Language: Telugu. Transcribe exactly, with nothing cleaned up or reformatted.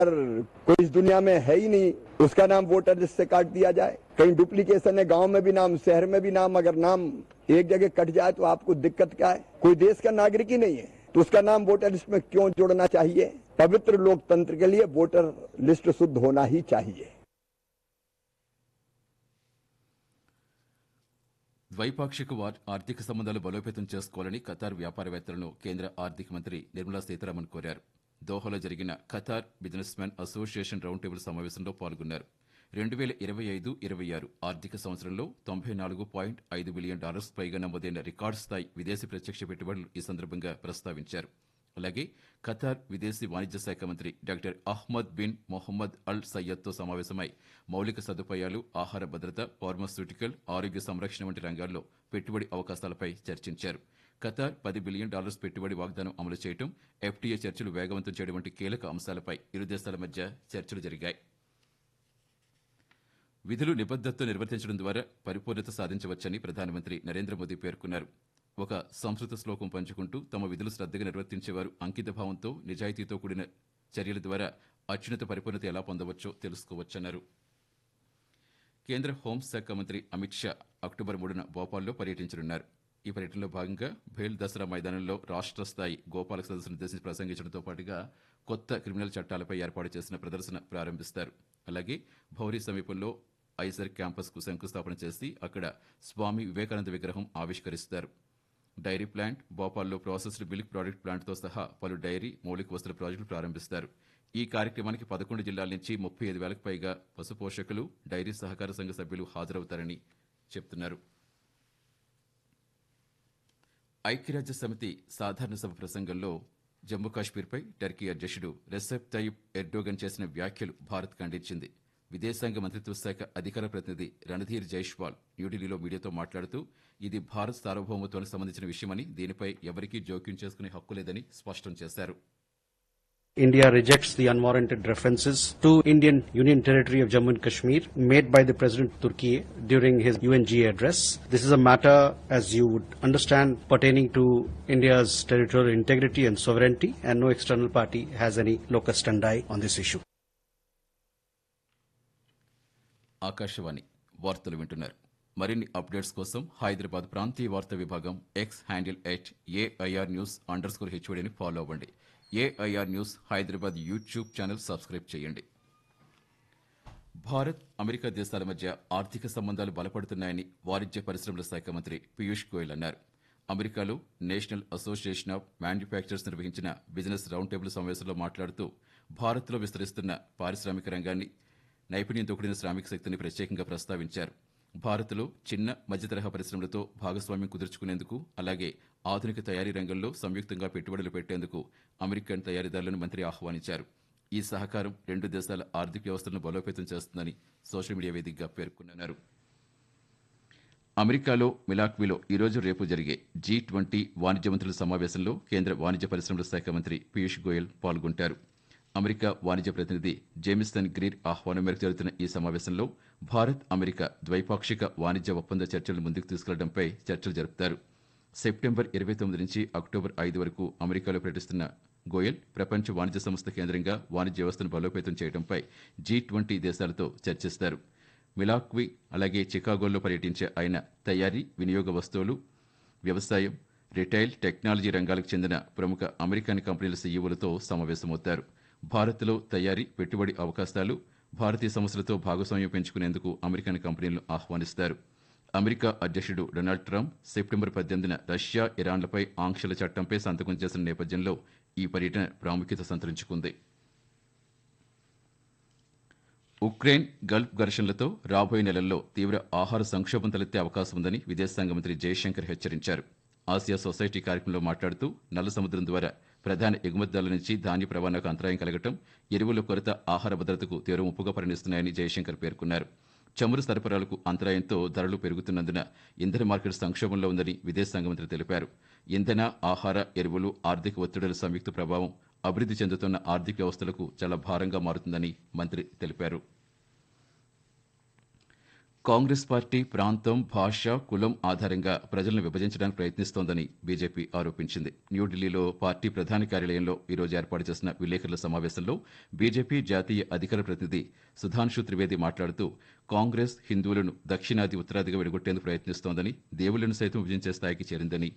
कोई इस दुनिया में है ही नहीं, उसका नाम वोटर लिस्ट से काट दिया जाए। कहीं डुप्लीकेशन है, गांव में भी नाम, शहर में भी नाम, अगर नाम एक जगह कट जाए तो आपको दिक्कत क्या है? कोई देश का नागरिक ही नहीं है तो उसका नाम वोटर लिस्ट में क्यों जोड़ना चाहिए? पवित्र लोकतंत्र के लिए वोटर लिस्ट शुद्ध होना ही चाहिए। ద్వైపాక్షిక ఆర్థిక సంబంధాలు బలోపేతం చేసుకోవాలని ఖతార్ వ్యాపారవేత్తలను కేంద్ర ఆర్థిక మంత్రి నిర్మలా సీతారామన్ కోరారు. దోహాలో జరిగిన Qatar business men association round table సమావేశంలో పాల్గొన్నారు. రెండు వేల ఇరవై ఐదు ఇరవై ఆరు ఆర్థిక సంవత్సరంలో తొంభై నాలుగు పాయింట్ ఐదు బిలియన్ డాలర్స్ పైగా నమోదైన రికార్డు స్థాయి విదేశీ ప్రత్యక్ష పెట్టుబడులు ఈ సందర్భంగా ప్రస్తావించారు. అలాగే ఖతార్ విదేశీ వాణిజ్య శాఖ మంత్రి డాక్టర్ అహ్మద్ బిన్ మొహమ్మద్ అల్ సయ్యద్తో సమావేశమై మౌలిక సదుపాయాలు, ఆహార భద్రత, ఫార్మాస్యూటికల్, ఆరోగ్య సంరక్షణ వంటి రంగాల్లో పెట్టుబడి అవకాశాలపై చర్చించారు. ఖతార్ పది బిలియన్ డాలర్స్ పెట్టుబడి వాగ్దానం అమలు చేయడం, ఎఫ్టీఏ చర్చలు వేగవంతం చేయడం వంటి కీలక అంశాలపై ఇరు దేశాల మధ్య చర్చలు జరిగాయి. విధులు నిబద్దతతో నిర్వర్తించడం ద్వారా పరిపూర్ణత సాధించవచ్చని ప్రధానమంత్రి నరేంద్ర మోదీ పేర్కొన్నారు. ఒక సంస్కృత శ్లోకం పంచుకుంటూ తమ విధులు శ్రద్దగా నిర్వర్తించేవారు అంకితభావంతో, నిజాయితీతో కూడిన చర్యల ద్వారా అత్యున్నత పరిపూర్ణత ఎలా పొందవచ్చో తెలుసుకోవచ్చన్నారు. కేంద్ర హోంశాఖ మంత్రి అమిత్ షా అక్టోబర్ మూడున భోపాల్లో పర్యటించనున్నారు. ఈ పర్యటనలో భాగంగా భేల్ దసరా మైదానంలో రాష్ట్ర స్థాయి గోపాలక సదస్సును ఉద్దేశించి ప్రసంగించడంతో పాటుగా కొత్త క్రిమినల్ చట్టాలపై ఏర్పాటు చేసిన ప్రదర్శన ప్రారంభిస్తారు. అలాగే భౌరీ సమీపంలో ఐసర్ క్యాంపస్కు శంకుస్థాపన చేసి అక్కడ స్వామి వివేకానంద విగ్రహం ఆవిష్కరిస్తారు. Dairy plant, భోపాల్లో processed milk product ప్లాంట్తో సహా పలు డైరీ, మౌలిక వసతుల ప్రాజెక్టులు ప్రారంభిస్తారు. ఈ కార్యక్రమానికి పదకొండు జిల్లాల నుంచి ముప్పై ఐదు వేలకు పైగా పశు పోషకులు, డైరీ సహకార సంఘ సభ్యులు హాజరవుతారని చెప్తున్నారు. ఐక్యరాజ్య సమితి సాధారణ సభ ప్రసంగంలో జమ్మూ కాశ్మీర్పై టర్కీ అధ్యక్షుడు రెసెప్ తయ్యిప్ ఎర్డోగన్ చేసిన వ్యాఖ్యలు భారత్ ఖండించింది. విదేశాంగ మంత్రిత్వ శాఖ అధికార ప్రతినిధి రణధీర్ జైష్వాల్ న్యూఢిల్లీలో మీడియాతో మాట్లాడుతూ ఇది భారత్ సార్వభౌమత్వానికి సంబంధించిన విషయమని, దీనిపై ఎవరికీ జోక్యం చేసుకునే హక్కు లేదని స్పష్టం చేశారు. India rejects the unwarranted references to Indian Union Territory of Jammu and Kashmir made by the President of Turkey during his U N G A address. This is a matter, as you would understand, pertaining to India's territorial integrity and sovereignty, and no external party has any locus standi on this issue. Akashvani వార్తలు వింటున్నారు. మరిన్ని అప్డేట్స్ కోసం హైదరాబాద్ ప్రాంతీయ వార్తా విభాగం X handle at AIR news under score హెచ్ఓడిని follow అవ్వండి. AIR news Hyderabad YouTube channel subscribe చేయండి. భారత్, అమెరికా దేశాల మధ్య ఆర్థిక సంబంధాలు బలపడుతున్నాయని వాణిజ్య పరిశ్రమల శాఖ మంత్రి పీయూష్ గోయల్ అన్నారు. అమెరికాలో నేషనల్ అసోసియేషన్ ఆఫ్ మ్యానుఫ్యాక్చరర్స్ నిర్వహించిన బిజినెస్ రౌండ్ టేబుల్ సమావేశంలో మాట్లాడుతూ భారత్లో విస్తరిస్తున్న పారిశ్రామిక రంగాన్ని, నైపుణ్యంతో కూడిన శ్రామిక శక్తిని ప్రత్యేకంగా ప్రస్తావించారు. భారత్లో చిన్న మధ్య తరహా పరిశ్రమలతో భాగస్వామ్యం కుదుర్చుకునేందుకు, అలాగే ఆధునిక తయారీ రంగంలో సంయుక్తంగా పెట్టుబడులు పెట్టేందుకు అమెరికన్ తయారీదారులను మంత్రి ఆహ్వానించారు. ఈ సహకారం రెండు దేశాల ఆర్థిక వ్యవస్థలను బలోపేతం చేస్తుందని సోషల్ మీడియా వేదికగా పేర్కొన్నారు. అమెరికాలో మిలాక్వీలో ఈరోజు రేపు జరిగే జీ ట్వంటీ వాణిజ్య మంత్రుల సమావేశంలో కేంద్ర వాణిజ్య పరిశ్రమల శాఖ మంత్రి పీయూష్ గోయల్ పాల్గొంటారు. అమెరికా వాణిజ్య ప్రతినిధి జేమిసన్ గ్రీర్ ఆహ్వానం మేరకు జరుగుతున్న ఈ సమావేశంలో భారత్, అమెరికా ద్వైపాక్షిక వాణిజ్య ఒప్పంద చర్చలను ముందుకు తీసుకెళ్లడంపై చర్చలు జరుపుతారు. సెప్టెంబర్ ఇరవై తొమ్మిది నుంచి అక్టోబర్ ఐదు వరకు అమెరికాలో పర్యటిస్తున్న గోయల్ ప్రపంచ వాణిజ్య సంస్థ కేంద్రంగా వాణిజ్య వ్యవస్థను బలోపేతం చేయడంపై జీ ట్వంటీ దేశాలతో చర్చిస్తారు. మిలాక్వీ అలాగే చికాగోలో పర్యటించే ఆయన తయారీ, వినియోగ వస్తువులు, వ్యవసాయం, రిటైల్, టెక్నాలజీ రంగాలకు చెందిన ప్రముఖ అమెరికన్ కంపెనీల సీఈఓలతో సమావేశమవుతారు. భారత్లో తయారీ, పెట్టుబడి అవకాశాలు, భారతీయ సంస్థలతో భాగస్వామ్యం పెంచుకునేందుకు అమెరికన్ కంపెనీలను ఆహ్వానిస్తారు. అమెరికా అధ్యక్షుడు డొనాల్డ్ ట్రంప్ సెప్టెంబర్ పద్దెనిమిదిన రష్యా, ఇరాన్లపై ఆంక్షల చట్టంపై సంతకం చేసిన నేపథ్యంలో ఈ పర్యటన ప్రాముఖ్యత సంతరించుకుంది. ఉక్రెయిన్ గల్ఫ్ ఘర్షణలతో రాబోయే నెలల్లో తీవ్ర ఆహార సంక్షోభం తలెత్తే అవకాశం ఉందని విదేశాంగ మంత్రి జయశంకర్ హెచ్చరించారు. ఆసియా సొసైటీ కార్యక్రమంలో మాట్లాడుతూ నల్ల సముద్రం ద్వారా ప్రధాన ఎగుమతిదారుల నుంచి ధాన్య రవాణాకు అంతరాయం కలగటం, ఎరువుల కొరత ఆహార భద్రతకు తీవ్ర ముప్పుగా పరిణిస్తున్నాయని జయశంకర్ పేర్కొన్నారు. చమురు సరఫరాలకు అంతరాయంతో ధరలు పెరుగుతున్నందున ఇంధన మార్కెట్ సంక్షోభంలో ఉందని విదేశాంగ మంత్రి తెలిపారు. ఇంధన, ఆహార, ఎరువులు, ఆర్థిక ఒత్తిడుల సంయుక్త ప్రభావం అభివృద్ధి చెందుతున్న ఆర్థిక వ్యవస్థలకు చాలా భారంగా మారుతుందని మంత్రి తెలిపారు. కాంగ్రెస్ పార్టీ ప్రాంతం భాష కులం ఆధారంగా ప్రజలను విభజించడానికి ప్రయత్నిస్తోందని బీజేపీ ఆరోపించింది. న్యూఢిల్లీలో పార్టీ ప్రధాన కార్యాలయంలో ఈరోజు ఏర్పాటు చేసిన విలేకరుల సమావేశంలో బీజేపీ జాతీయ అధికార ప్రతినిధి సుధాంశు త్రివేది మాట్లాడుతూ కాంగ్రెస్ హిందువులను దక్షిణాది ఉత్తరాదిగా విడగొట్టేందుకు ప్రయత్నిస్తోందని, దేవుళ్లను సైతం విభజించే స్థాయికి చేరిందని